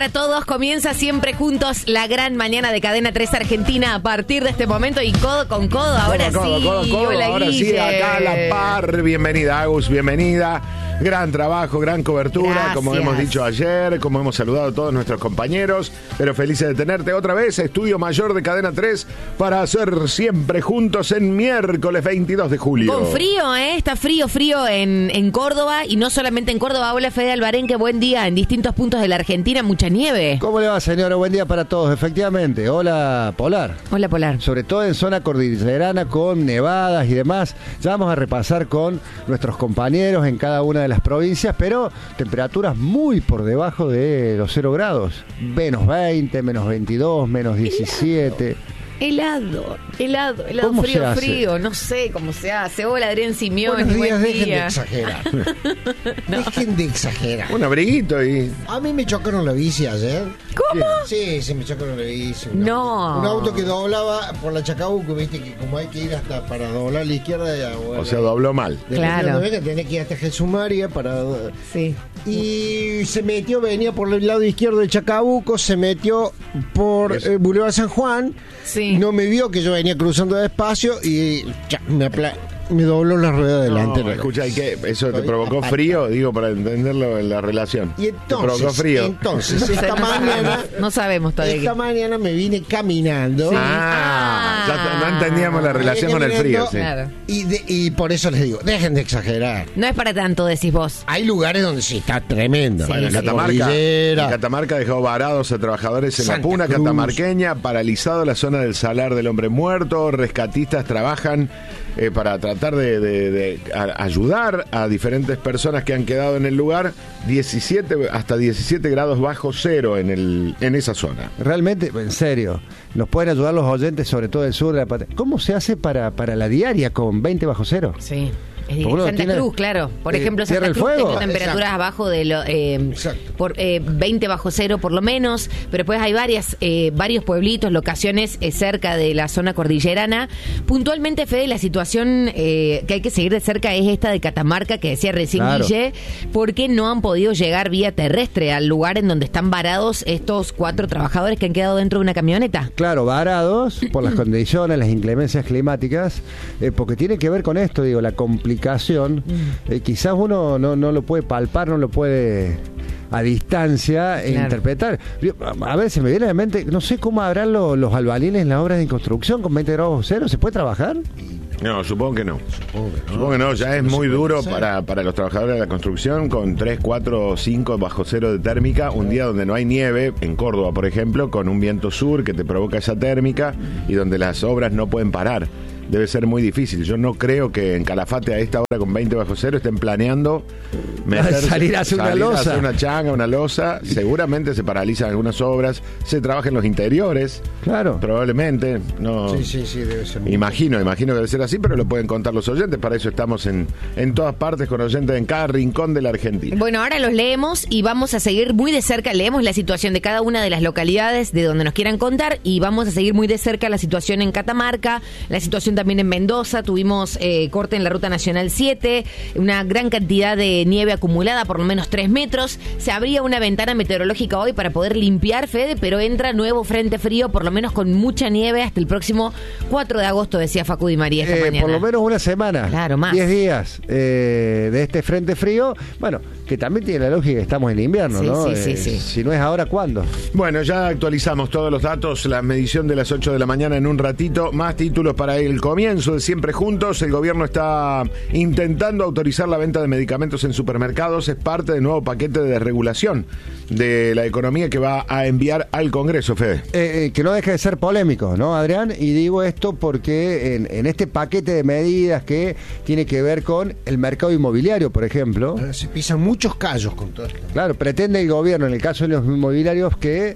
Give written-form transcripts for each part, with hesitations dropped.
para todos. Comienza siempre juntos la gran mañana de Cadena 3 Argentina a partir de este momento y codo con codo. Ahora sí. Hola, ahora Guille. sí, acá a la par. Bienvenida, Agus, bienvenida. Gran trabajo, gran cobertura, Gracias. como hemos dicho ayer, como hemos saludado a todos nuestros compañeros, pero felices de tenerte otra vez. Estudio mayor de Cadena 3 para hacer siempre juntos en miércoles 22 de julio. Con frío, está frío en Córdoba, y no solamente en Córdoba. Hola, Fede Albarén, que buen día. En distintos puntos de la Argentina, mucha nieve. ¿Cómo le va, señora? Buen día para todos. Efectivamente, hola, Polar. Hola, Polar. Sobre todo en zona cordillerana con nevadas y demás. Ya vamos a repasar con nuestros compañeros en cada una de las provincias, pero temperaturas muy por debajo de los 0 grados. Menos 20, menos 22, menos 17. Helado, ¿Cómo se hace? frío, no sé cómo se hace. Hola, Adrián Simeone, Buenos días, buen dejen de día. exagerar. Dejen de exagerar. Un abriguito y... A mí me chocaron la bici ayer. ¿Cómo? Sí, se me chocaron la bici. No. Un auto que doblaba por la Chacabuco, viste que como hay que ir hasta para doblar a la izquierda. O sea, dobló mal. Claro. Tenés que ir hasta Jesús María para... Sí. Y se metió, venía por el lado izquierdo del Chacabuco, se metió por Boulevard San Juan. Sí. No me vio que yo venía cruzando despacio y ya, me dobló la rueda delantera. No, escucha, ¿y qué? ¿Eso te provocó frío? Digo, para entenderlo en la relación. Y ¿Te provocó entonces, frío? esta mañana... No sabemos todavía. Esta mañana me vine caminando. Sí. Ya no entendíamos la relación con el frío. Sí. Claro. Y por eso les digo, dejen de exagerar. No es para tanto, decís vos. Hay lugares donde sí está tremendo. Sí, Bueno, en sí. Catamarca dejó varados a trabajadores en la Santa puna Cruz. catamarqueña, paralizado la zona del Salar del Hombre Muerto. Rescatistas trabajan para tratar de ayudar a diferentes personas que han quedado en el lugar. Hasta 17 grados bajo cero en esa zona. Realmente, en serio, nos pueden ayudar los oyentes, sobre todo del sur de la patria. ¿Cómo se hace para la diaria con 20 bajo cero? Sí. Uno Santa tiene- Cruz, claro. Por ejemplo, ¿Tierra Santa del Cruz Fuego? tiene temperaturas Exacto. abajo de lo, Exacto. por 20 bajo cero por lo menos, pero después hay varios pueblitos, locaciones cerca de la zona cordillerana. Puntualmente, Fede, la situación que hay que seguir de cerca es esta de Catamarca, que decía recién Claro. Guille, porque no han podido llegar vía terrestre al lugar en donde están varados estos 4 trabajadores que han quedado dentro de una camioneta. Claro, varados por las condiciones, las inclemencias climáticas, porque tiene que ver con esto, digo, la complicación. Quizás uno no lo puede palpar, no lo puede a distancia Claro. interpretar. A ver, se me viene a la mente, no sé cómo habrán los albañiles en las obras de construcción con 20 grados cero. ¿Se puede trabajar? No, supongo que no. Supongo que no, ya es muy duro para los trabajadores de la construcción con 3, 4, 5 bajo cero de térmica, un día donde no hay nieve, en Córdoba por ejemplo, con un viento sur que te provoca esa térmica y donde las obras no pueden parar. Debe ser muy difícil. Yo no creo que en Calafate a esta hora con 20 bajo cero estén planeando Salir a hacer una losa. hacer una changa, una losa. Seguramente se paralizan algunas obras, se trabaja en los interiores, Claro. probablemente. No. Sí, debe ser muy... Imagino que debe ser así, pero lo pueden contar los oyentes. Para eso estamos en todas partes con oyentes en cada rincón de la Argentina. Bueno, ahora los leemos y vamos a seguir muy de cerca. Leemos la situación de cada una de las localidades de donde nos quieran contar y vamos a seguir muy de cerca la situación en Catamarca, la situación también en Mendoza. Tuvimos corte en la Ruta Nacional 7, una gran cantidad de nieve acumulada, por lo menos 3 metros. Se abría una ventana meteorológica hoy para poder limpiar, Fede, pero entra nuevo frente frío, por lo menos con mucha nieve hasta el próximo 4 de agosto, decía Facu Di María esta mañana. Por lo menos una semana. Claro, más. 10 días de este frente frío. Bueno, que también tiene la lógica que estamos en invierno, Sí, ¿no? sí. Si no es ahora, ¿cuándo? Bueno, ya actualizamos todos los datos, la medición de las 8 de la mañana en un ratito. Más títulos para el comienzo de Siempre Juntos. El gobierno está intentando autorizar la venta de medicamentos en supermercados. Es parte del nuevo paquete de desregulación de la economía que va a enviar al Congreso, Fede. Que no deje de ser polémico, ¿no, Adrián? Y digo esto porque en este paquete de medidas que tiene que ver con el mercado inmobiliario, por ejemplo, Se pisan muchos callos con todo esto. claro, pretende el gobierno, en el caso de los inmobiliarios, que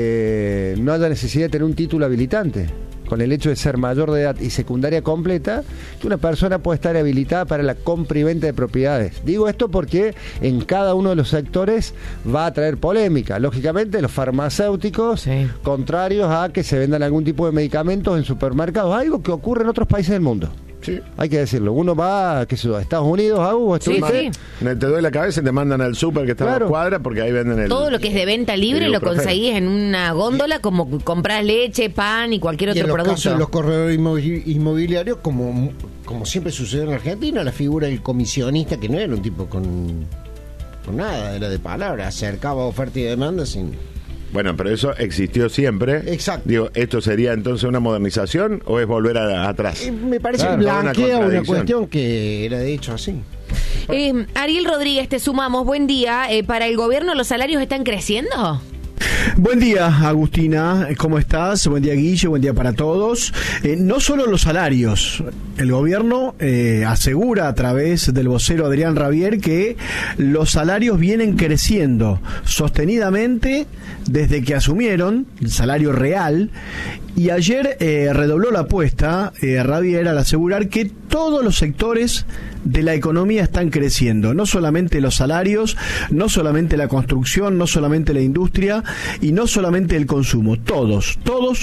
no haya necesidad de tener un título habilitante. Con el hecho de ser mayor de edad y secundaria completa, que una persona puede estar habilitada para la compra y venta de propiedades. Digo esto porque en cada uno de los sectores va a traer polémica. Lógicamente, los farmacéuticos, contrarios a que se vendan algún tipo de medicamentos en supermercados, algo que ocurre en otros países del mundo. Sí. Hay que decirlo. Uno va, qué sé yo, a Estados Unidos, vos estuviste. Sí. Te doy la cabeza y te mandan al súper que está a la cuadra porque ahí venden todo lo que es de venta libre lo conseguís en una góndola, como compras leche, pan y cualquier otro producto. En casos de los corredores inmobiliarios, como siempre sucedió en Argentina, la figura del comisionista, que no era un tipo con nada, era de palabra, acercaba oferta y demanda sin... Bueno, pero eso existió siempre. Exacto. Digo, ¿esto sería entonces una modernización o es volver atrás? Me parece que blanquea una cuestión que era de hecho así. Ariel Rodríguez, te sumamos. Buen día. ¿Para el gobierno los salarios están creciendo? Buen día, Agustina, ¿cómo estás? Buen día, Guille, buen día para todos. No solo los salarios, el gobierno asegura a través del vocero Adrián Rabier que los salarios vienen creciendo sostenidamente desde que asumieron el salario real, y ayer redobló la apuesta Rabier al asegurar que todos los sectores de la economía están creciendo, no solamente los salarios, no solamente la construcción, no solamente la industria y no solamente el consumo, todos.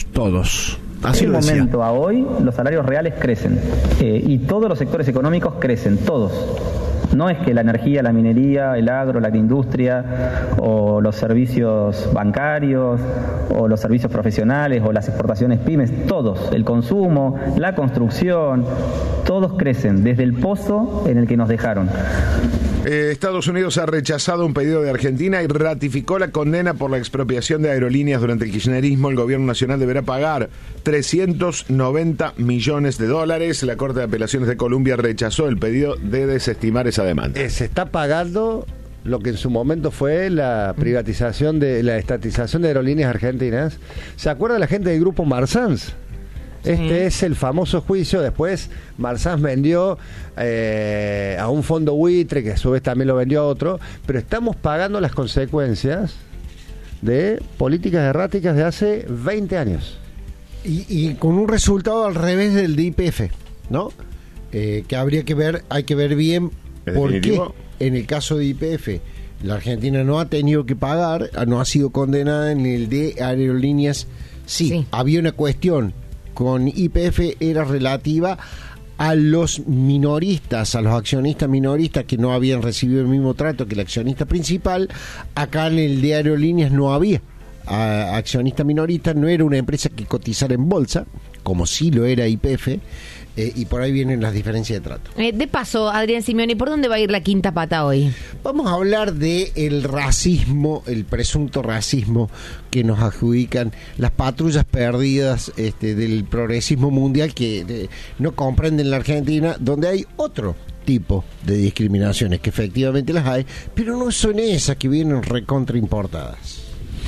Así lo decía. De momento a hoy los salarios reales crecen y todos los sectores económicos crecen, todos. No es que la energía, la minería, el agro, la agroindustria o los servicios bancarios o los servicios profesionales o las exportaciones pymes, todos, el consumo, la construcción, todos crecen desde el pozo en el que nos dejaron. Estados Unidos ha rechazado un pedido de Argentina y ratificó la condena por la expropiación de aerolíneas durante el kirchnerismo. El gobierno nacional deberá pagar $390 millones. La Corte de Apelaciones de Colombia rechazó el pedido de desestimar esa demanda. Se está pagando lo que en su momento fue la privatización la estatización de aerolíneas argentinas. ¿Se acuerda la gente del grupo Marsans? Este es el famoso juicio. Después Marsans vendió a un fondo buitre, que a su vez también lo vendió a otro, pero estamos pagando las consecuencias de políticas erráticas de hace 20 años. Y con un resultado al revés del de YPF, ¿no? Que habría que ver, hay que ver bien por qué en el caso de YPF la Argentina no ha tenido que pagar, no ha sido condenada. En el de aerolíneas sí. Había una cuestión con YPF, era relativa a los minoristas, a los accionistas minoristas que no habían recibido el mismo trato que el accionista principal. Acá en el de aerolíneas no había accionista minorista, no era una empresa que cotizara en bolsa, como sí lo era YPF, y por ahí vienen las diferencias de trato. De paso, Adrián Simeoni, ¿por dónde va a ir la quinta pata hoy? Vamos a hablar de el racismo, el presunto racismo que nos adjudican las patrullas perdidas del progresismo mundial, que no comprenden la Argentina, donde hay otro tipo de discriminaciones, que efectivamente las hay, pero no son esas que vienen recontraimportadas.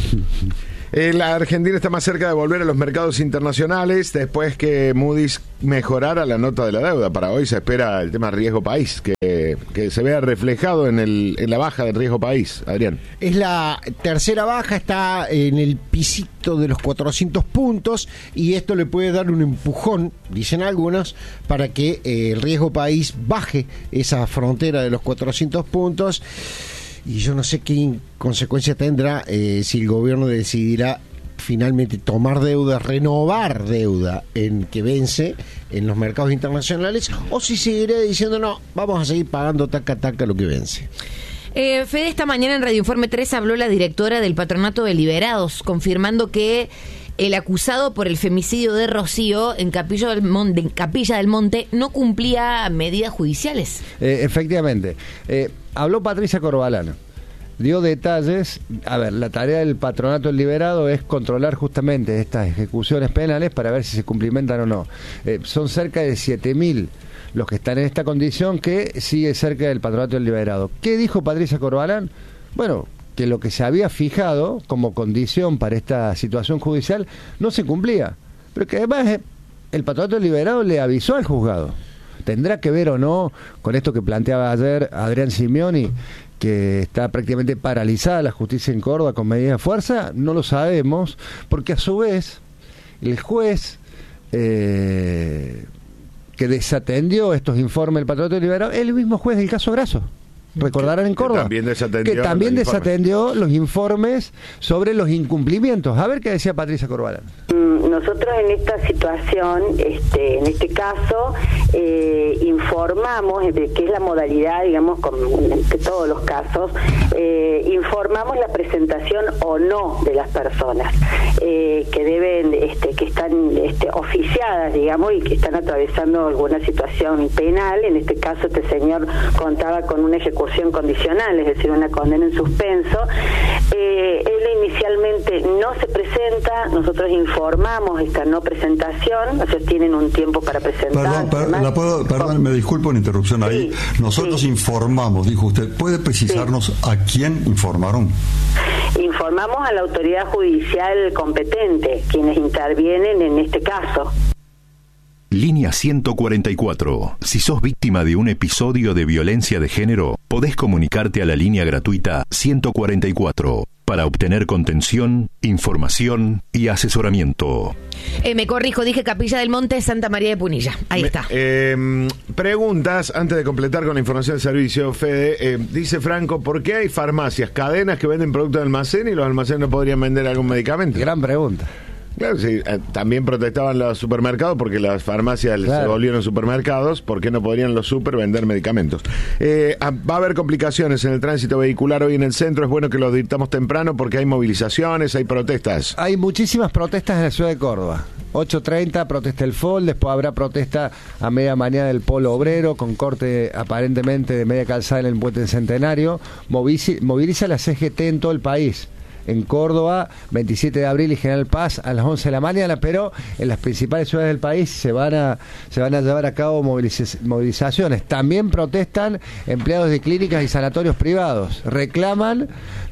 La Argentina está más cerca de volver a los mercados internacionales después que Moody's mejorara la nota de la deuda. Para hoy se espera el tema riesgo país, que se vea reflejado en la baja del riesgo país. Adrián. Es la tercera baja, está en el pisito de los 400 puntos y esto le puede dar un empujón, dicen algunos, para que el riesgo país baje esa frontera de los 400 puntos. Y yo no sé qué consecuencia tendrá si el gobierno decidirá finalmente tomar deuda, renovar deuda en que vence en los mercados internacionales, o si seguirá diciendo no, vamos a seguir pagando taca lo que vence. Fede, esta mañana en Radio Informe 3 habló la directora del Patronato de Liberados, confirmando que el acusado por el femicidio de Rocío en Capilla del Monte no cumplía medidas judiciales. Efectivamente. Habló Patricia Corbalán, dio detalles. A ver, la tarea del Patronato del Liberado es controlar justamente estas ejecuciones penales para ver si se cumplimentan o no. Son cerca de 7.000 los que están en esta condición, que sigue cerca del Patronato del Liberado. ¿Qué dijo Patricia Corbalán? Bueno, que lo que se había fijado como condición para esta situación judicial no se cumplía, pero que además el Patronato del Liberado le avisó al juzgado. ¿Tendrá que ver o no con esto que planteaba ayer Adrián Simeoni, que está prácticamente paralizada la justicia en Córdoba con medidas de fuerza? No lo sabemos, porque a su vez el juez que desatendió estos informes del Patronato del Liberado es el mismo juez del caso Grasso. recordarán en Córdoba, que también desatendió los informes sobre los incumplimientos. A ver qué decía Patricia Corbalán. Nosotros en esta situación, en este caso, informamos, que es la modalidad, digamos, de todos los casos, informamos la presentación o no de las personas que deben, que están oficiadas, digamos, y que están atravesando alguna situación penal. En este caso, este señor contaba con una ejecución condicional, es decir, una condena en suspenso. Él inicialmente no se presenta, nosotros informamos esta no presentación, ellos tienen un tiempo para presentar. Perdón, me disculpo la interrupción ahí. Nosotros informamos, dijo usted. ¿Puede precisarnos a quién informaron? Informamos a la autoridad judicial competente, quienes intervienen en este caso. Línea 144. Si sos víctima de un episodio de violencia de género, podés comunicarte a la línea gratuita 144 para obtener contención, información y asesoramiento. Me corrijo, dije Capilla del Monte, Santa María de Punilla. Ahí está. Preguntas, antes de completar con la información del servicio, Fede. Dice Franco, ¿por qué hay farmacias, cadenas que venden productos de almacén y los almacenes no podrían vender algún medicamento? Gran pregunta. Claro, sí, también protestaban los supermercados porque las farmacias se volvieron supermercados. ¿Por qué no podrían los super vender medicamentos? Va a haber complicaciones en el tránsito vehicular hoy en el centro. Es bueno que lo advirtamos temprano porque hay movilizaciones, hay protestas. Hay muchísimas protestas en la ciudad de Córdoba. 8:30 protesta el FOL, después habrá protesta a media mañana del Polo Obrero con corte aparentemente de media calzada en el Puente Centenario. Moviliza la CGT en todo el país. En Córdoba, 27 de abril y General Paz a las 11 de la mañana, pero en las principales ciudades del país se van a llevar a cabo movilizaciones. También protestan empleados de clínicas y sanatorios privados. Reclaman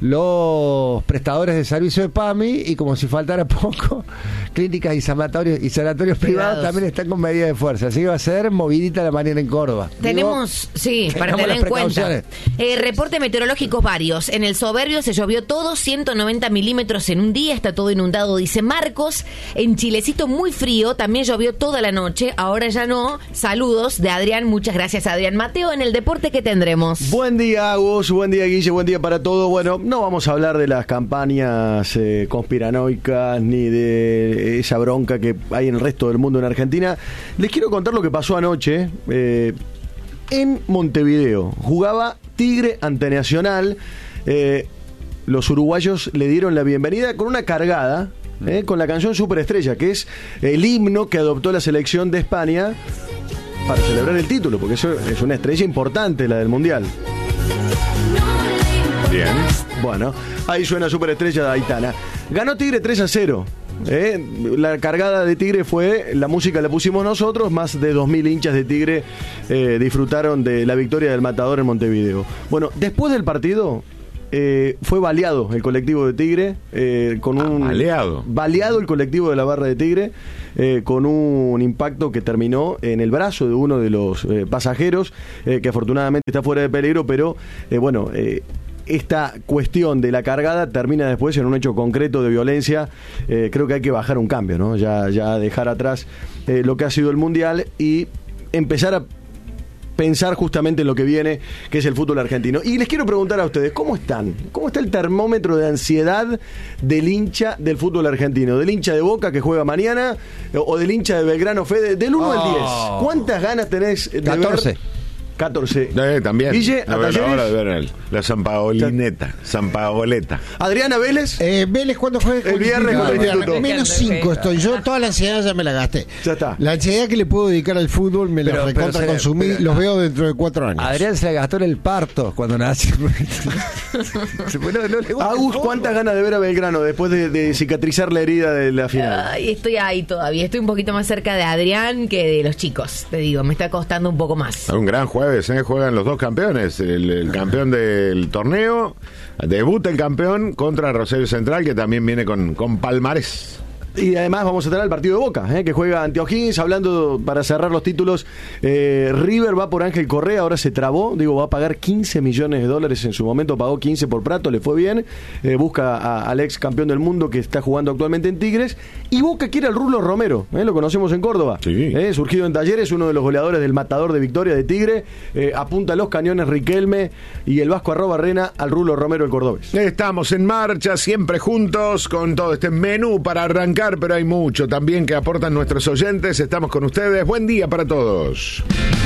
los prestadores de servicio de PAMI y, como si faltara poco, clínicas y sanatorios privados también están con medidas de fuerza. Así que va a ser movidita la mañana en Córdoba. Tenemos, para tener en cuenta. Reporte meteorológicos varios. En el Soberbio se llovió todo, 190 milímetros en un día, está todo inundado, dice Marcos. En Chilecito muy frío, también llovió toda la noche, ahora ya no. Saludos de Adrián, muchas gracias Adrián. Mateo, en el deporte, ¿qué tendremos? Buen día, Agus, buen día, Guille, buen día para todo. Bueno, no vamos a hablar de las campañas conspiranoicas ni de esa bronca que hay en el resto del mundo en Argentina. Les quiero contar lo que pasó anoche en Montevideo. Jugaba Tigre ante Nacional. Los uruguayos le dieron la bienvenida con una cargada, con la canción Superestrella, que es el himno que adoptó la selección de España para celebrar el título, porque eso es una estrella importante, la del Mundial. Bien. Bueno, ahí suena Superestrella de Aitana. Ganó Tigre 3-0. La cargada de Tigre fue, la música la pusimos nosotros, más de 2.000 hinchas de Tigre disfrutaron de la victoria del Matador en Montevideo. Bueno, después del partido fue baleado el colectivo de Tigre, baleado el colectivo de la barra de Tigre, con un impacto que terminó en el brazo de uno de los pasajeros, que afortunadamente está fuera de peligro, pero esta cuestión de la cargada termina después en un hecho concreto de violencia. Creo que hay que bajar un cambio, ¿no? Ya dejar atrás lo que ha sido el Mundial y empezar a pensar justamente en lo que viene, que es el fútbol argentino. Y les quiero preguntar a ustedes, ¿cómo están? ¿Cómo está el termómetro de ansiedad del hincha del fútbol argentino? ¿Del hincha de Boca que juega mañana? ¿O del hincha de Belgrano, Fede? Del 1 al 10. ¿Cuántas ganas tenés de 14. ver? 14. También. Guille, a ver, ahora de ver la San Paoleta. Adriana Vélez. Vélez, ¿cuándo juega? El viernes con el Instituto. Menos 5 estoy. Yo toda la ansiedad ya me la gasté. Ya está. La ansiedad que le puedo dedicar al fútbol me la recontra consumí. Los veo dentro de 4 años. Adrián se la gastó en el parto cuando nació. Agus, ¿cuántas ganas de ver a Belgrano después de cicatrizar la herida de la final? Ay, estoy ahí todavía. Estoy un poquito más cerca de Adrián que de los chicos. Te digo, me está costando un poco más. Un gran jueves, juegan los dos campeones. El campeón del torneo, debuta el campeón contra Rosario Central, que también viene con palmarés. Y además vamos a tener el partido de Boca, que juega ante O'Higgins. Hablando, para cerrar los títulos, River va por Ángel Correa, ahora se trabó, va a pagar $15 millones, en su momento pagó 15 por Prato, le fue bien, busca al ex campeón del mundo que está jugando actualmente en Tigres, y Boca quiere al Rulo Romero, lo conocemos en Córdoba, sí. Surgido en Talleres, uno de los goleadores del Matador de Victoria de Tigre, apunta a los cañones Riquelme y el Vasco Arrobarrena al Rulo Romero, el cordobés. Estamos en marcha, siempre juntos, con todo este menú para arrancar, pero hay mucho también que aportan nuestros oyentes. Estamos con ustedes. Buen día para todos.